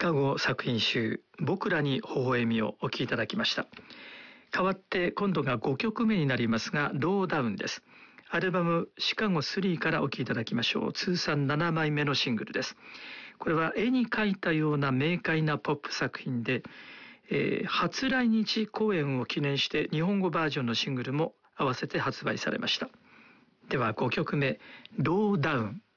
カゴ作品集僕らに微笑みをお聴きいただきました。代わって今度が5曲目になりますが、ローダウンです。アルバムシカゴ3からお聴きいただきましょう。通算7枚目のシングルです。これは絵に描いたような明快なポップ作品で、初来日公演を記念して日本語バージョンのシングルも合わせて発売されました。では5曲目、ローダウン。